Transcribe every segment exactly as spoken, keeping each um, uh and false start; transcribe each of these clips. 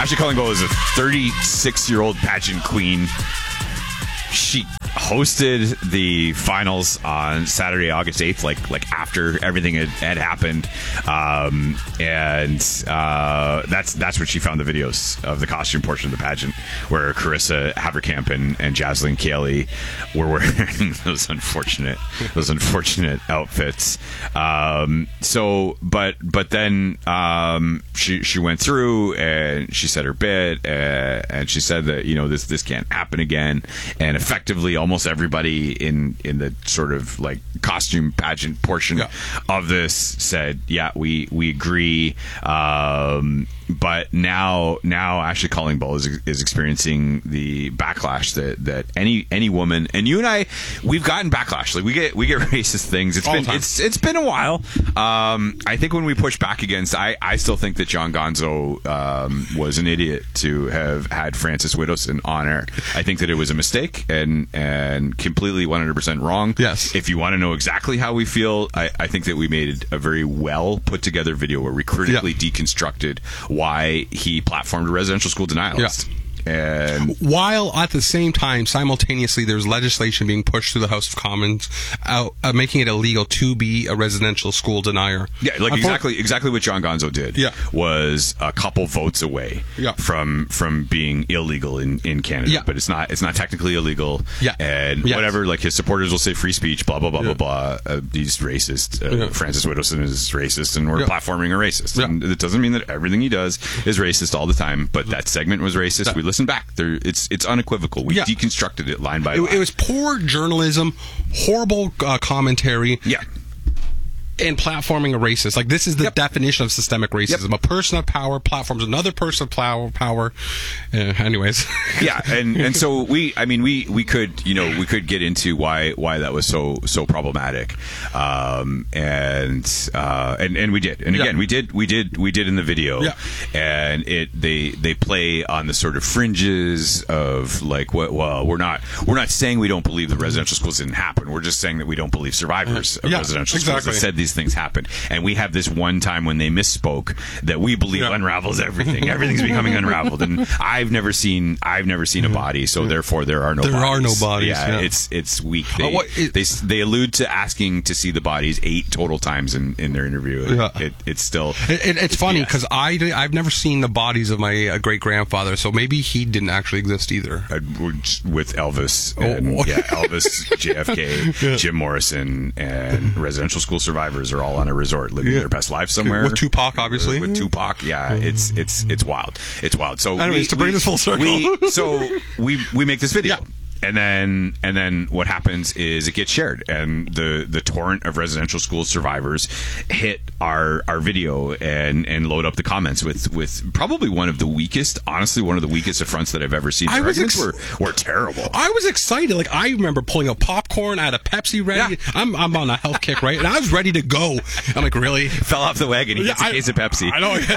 Ashley Collingbowl is a thirty-six-year-old pageant queen. She hosted the finals on Saturday, August eighth, like like after everything had, had happened, um, and uh, that's that's when she found the videos of the costume portion of the pageant, where Carissa Haverkamp and, and Jaslyn Cayley were wearing those unfortunate those unfortunate outfits. Um, so, but but then um, she she went through and she said her bit, uh, and she said that you know this this can't happen again, and effectively almost everybody in in the sort of like costume pageant portion yeah. of this said, yeah, we we agree. Um, but now now Ashley Collingbowl is is experiencing the backlash that, that any any woman, and you and I, we've gotten backlash. Like we get we get racist things. It's All been the time. it's it's been a while. Um, I think when we push back against, I, I still think that John Gonzo um, was an idiot to have had Francis Widdowson on air. I think that it was a mistake and and completely one hundred percent wrong. Yes. If you want to know exactly how we feel, I, I think that we made a very well put together video where we critically yeah. deconstructed why he platformed a residential school denialist. Yeah. And while at the same time, simultaneously, there's legislation being pushed through the House of Commons, out, uh, making it illegal to be a residential school denier. Yeah, like exactly exactly what John Gonzo did. Yeah. Was a couple votes away. Yeah. from from being illegal in, in Canada. Yeah. But it's not it's not technically illegal. Yeah. And Yes. whatever, like his supporters will say free speech, blah blah blah Yeah. blah blah. Uh, he's racist. Uh, Yeah. Francis Widdowson is racist, and we're Yeah. platforming a racist. Yeah. And it doesn't mean that everything he does is racist all the time. But that segment was racist. That- we listened back. There, it's it's unequivocal. We Yeah. deconstructed it line by It, line. it was poor journalism, horrible uh, commentary. Yeah. And platforming a racist. Like, this is the Yep. definition of systemic racism. Yep. A person of power platforms another person of power. power. Uh, anyways. Yeah, and and so we, I mean, we we could, you know, we could get into why why that was so so problematic, um, and uh, and and we did, and again, Yeah. we did we did we did in the video, Yeah. and it they they play on the sort of fringes of like, what, well, we're not we're not saying we don't believe that residential schools didn't happen. We're just saying that we don't believe survivors of Yeah, residential exactly. schools that said these things happened, and we have this one time when they misspoke that we believe Yeah. unravels everything. Everything's becoming unraveled, and I've never seen I've never seen a body, so therefore there are no There bodies. are no bodies, Yeah, yeah. it's it's weak. They, Uh, what- it- they they allude to asking to see the bodies eight total times in, in their interview. It, Yeah. it, it's still It, it, it's funny B S. because I di- I've never seen the bodies of my uh, great grandfather, so maybe he didn't actually exist either. Uh, we're just with Elvis, Oh. and, yeah, Elvis, J F K, Jim Morrison, and residential school survivors are all on a resort living Yeah. their best life somewhere. With Tupac, obviously. With Tupac, yeah, it's it's it's wild. It's wild. So, Anyways, we, to bring we- this full circle. we, so we we make this video. Yeah. And then, and then, what happens is it gets shared, and the, the torrent of residential school survivors hit our our video and, and load up the comments with, with probably one of the weakest, honestly, one of the weakest affronts that I've ever seen. I Their was arguments ex- were were terrible. I was excited. Like, I remember pulling out popcorn, I had a Pepsi ready. Yeah. I'm I'm on a health kick, right? And I was ready to go. I'm like, really? Fell off the wagon. He gets Yeah, a I- case of Pepsi. I know.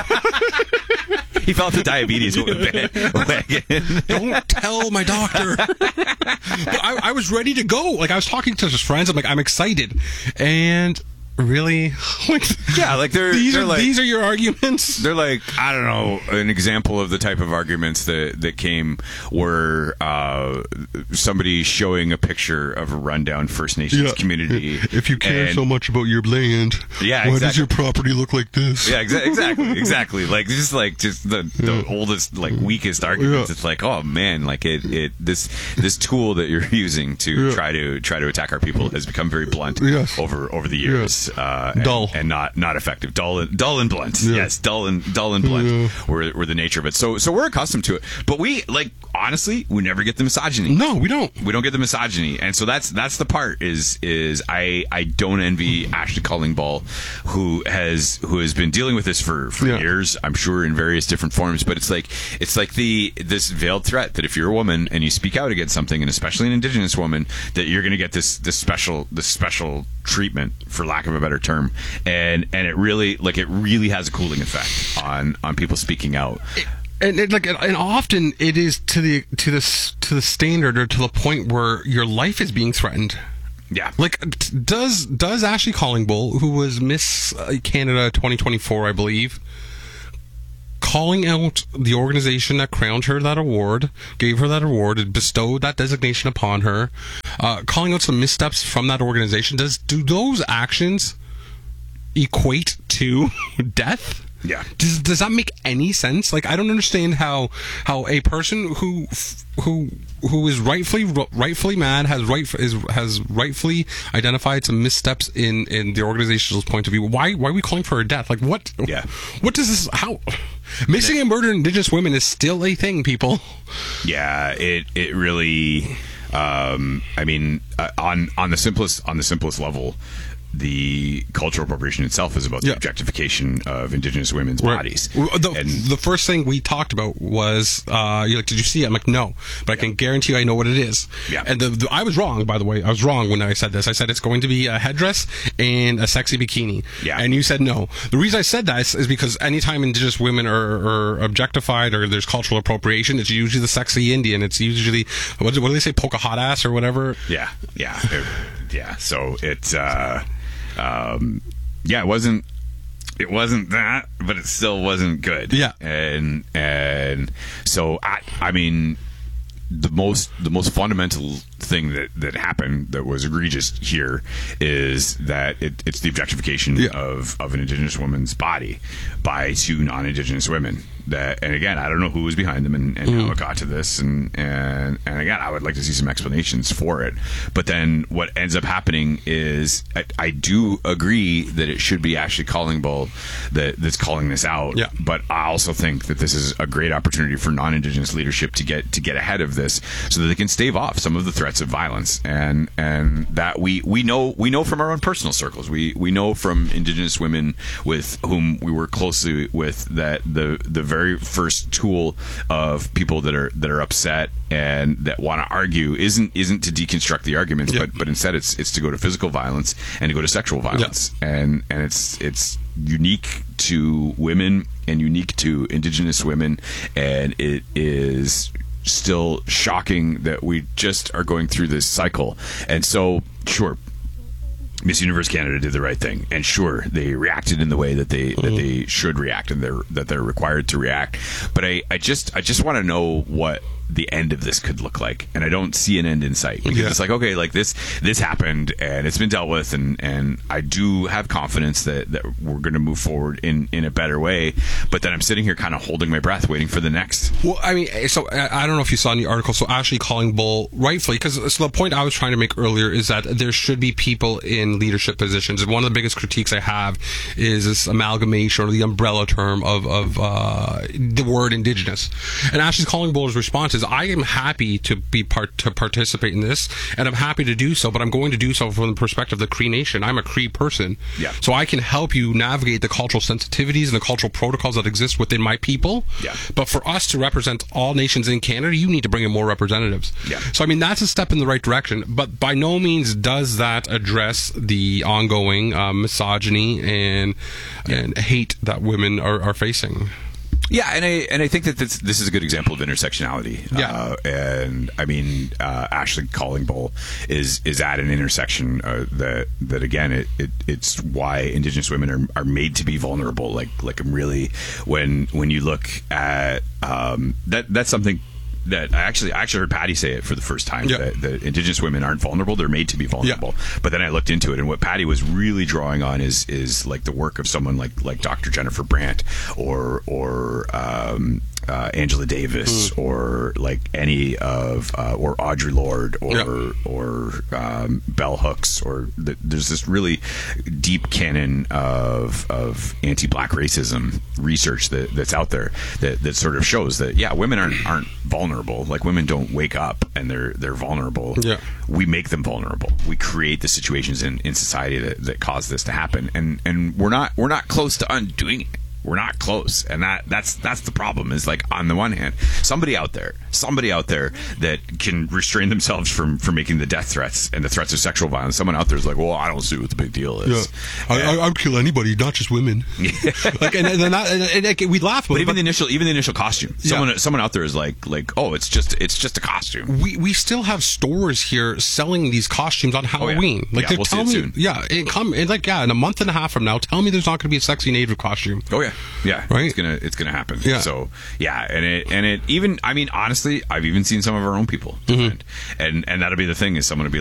He fell off the diabetes wagon. Don't tell my doctor. But I, I was ready to go. Like, I was talking to his friends. I'm like, I'm excited. And really, like, Yeah, like they're these they're are like, these are your arguments. They're like, I don't know, an example of the type of arguments that, that came were uh, somebody showing a picture of a rundown First Nations Yeah. community. If you care and- so much about your land, Yeah, why exactly. does your property look like this? Yeah, exa- exactly, exactly. Like just like just the, the oldest, like weakest arguments. Yeah. It's like, oh man, like it, it this this tool that you're using to Yeah. try to try to attack our people has become very blunt Yes. over over the years. Uh, and, Dull. and not not effective. Dull and dull and blunt. Yeah. Yes, dull and dull and blunt Yeah. were were the nature of it. So so we're accustomed to it. But we like honestly, we never get the misogyny. No, we don't. We don't get the misogyny, and so that's that's the part is is I I don't envy Ashley Collingbowl, who has who has been dealing with this for, for Yeah. years, I'm sure in various different forms. But it's like it's like the this veiled threat that if you're a woman and you speak out against something, and especially an Indigenous woman, that you're going to get this this special this special treatment, for lack of a better term, and and it really like it really has a cooling effect on on people speaking out. And it, like, and often it is to the to the to the standard or to the point where your life is being threatened. Yeah, Like, t- does does Ashley Collingbowl, who was Miss uh, Canada twenty twenty-four, I believe, calling out the organization that crowned her that award, gave her that award, bestowed that designation upon her, uh, calling out some missteps from that organization. Does do those actions equate to death? Yeah. Does does that make any sense? Like, I don't understand how how a person who who who is rightfully rightfully mad has right is has rightfully identified some missteps in in the organization's point of view. Why why are we calling for her death? Like, what? Yeah. What does this? How? Missing and murdering Indigenous women is still a thing, people. Yeah. It it really. Um, I mean, uh, on on the simplest on the simplest level, the cultural appropriation itself is about the Yeah. objectification of Indigenous women's Right. bodies. The, And the first thing we talked about was, uh, you're like, did you see it? I'm like, no, but I can guarantee you I know what it is. Yeah. And the, the, I was wrong, by the way. I was wrong when I said this. I said it's going to be a headdress and a sexy bikini. Yeah. And you said no. The reason I said that is, is because anytime Indigenous women are, are objectified or there's cultural appropriation, it's usually the sexy Indian. It's usually, what do, what do they say, poke a hot ass or whatever? yeah, yeah, it- yeah. So it's, uh, um, yeah, it wasn't, it wasn't that, but it still wasn't good. Yeah. And, and so I, I mean, the most, the most fundamental thing that, that happened that was egregious here is that it, it's the objectification Yeah. of, of an Indigenous woman's body by two non-Indigenous women. That, and again, I don't know who was behind them and, and Mm. how it got to this, and, and and again, I would like to see some explanations for it. But then what ends up happening is I, I do agree that it should be Ashley Callingbull that that's calling this out. Yeah. But I also think that this is a great opportunity for non-Indigenous leadership to get to get ahead of this, so that they can stave off some of the threats of violence, and and that we we know we know from our own personal circles. We we know from Indigenous women with whom we work closely with that the the very first tool of people that are that are upset and that want to argue isn't isn't to deconstruct the arguments, Yeah. but but instead it's it's to go to physical violence and to go to sexual violence, and and it's it's unique to women and unique to Indigenous women, and it is still shocking that we just are going through this cycle. And so, sure, Miss Universe Canada did the right thing, and sure, they reacted in the way that they that they should react and they're that they're required to react. But I, I just I just want to know what the end of this could look like, and I don't see an end in sight, because Yeah. it's like, okay, like this this happened and it's been dealt with, and and I do have confidence that that we're going to move forward in in a better way. But then I'm sitting here kind of holding my breath, waiting for the next. Well, I mean, so I I don't know if you saw in the article. So Ashley Callingbull, rightfully, because so the point I was trying to make earlier is that there should be people in leadership positions. And one of the biggest critiques I have is this amalgamation or the umbrella term of of uh, the word Indigenous. And Ashley Callingbull's response is, I am happy to be part to participate in this, and I'm happy to do so, but I'm going to do so from the perspective of the Cree Nation. I'm a Cree person, Yeah. so I can help you navigate the cultural sensitivities and the cultural protocols that exist within my people. Yeah. But for us to represent all nations in Canada, you need to bring in more representatives. Yeah. So I mean, that's a step in the right direction, but by no means does that address the ongoing uh, misogyny and and hate that women are, are facing. Yeah, and I and I think that this this is a good example of intersectionality. Yeah. Uh, and I mean, uh, Ashley Callingbull is is at an intersection uh, that that again, it, it it's why Indigenous women are, are made to be vulnerable. Like like I'm really when when you look at um, that that's something that I actually I actually heard Patty say it for the first time, Yeah. that, that Indigenous women aren't vulnerable; they're made to be vulnerable. But then I looked into it, and what Patty was really drawing on is is like the work of someone like like Doctor Jennifer Brandt or or um, uh, Angela Davis, Mm. or like any of uh, or Audre Lorde, or Yeah. or um, Bell Hooks, or the, there's this really deep canon of of anti-black racism research that that's out there that that sort of shows that yeah, women aren't aren't vulnerable. Like, women don't wake up and they're they're vulnerable. Yeah. We make them vulnerable. We create the situations in, in society that, that cause this to happen, and and we're not we're not close to undoing it. We're not close, and that that's that's the problem. Is like, on the one hand, somebody out there, somebody out there that can restrain themselves from from making the death threats and the threats of sexual violence. Someone out there is like, well, I don't see what the big deal is. I, And- I, I'd kill anybody, not just women. like, and, and, not, and, and, and we laugh, but about it, even the initial, even the initial costume. Yeah. Someone, someone out there is like, like, oh, it's just, it's just a costume. we we still have stores here selling these costumes on Halloween. Like, Yeah, they're we'll see telling it me, soon. yeah, it come and like yeah, in a month and a half from now, tell me there's not going to be a sexy native costume. Oh yeah. Yeah, yeah, Right? It's gonna it's gonna happen. Yeah. So yeah, and it and it even I mean honestly, I've even seen some of our own people, Mm-hmm. and and and that'll be the thing is someone will be